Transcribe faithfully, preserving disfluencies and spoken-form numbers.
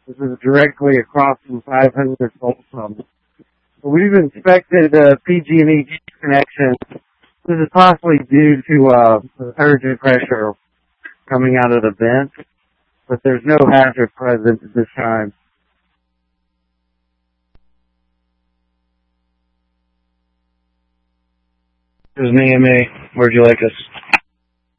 This is directly across from five hundred Folsom. We've inspected uh, P G and E connection. This is possibly due to uh, urgent pressure coming out of the vent, but there's no hazard present at this time. This is an E M A. Where'd you like us?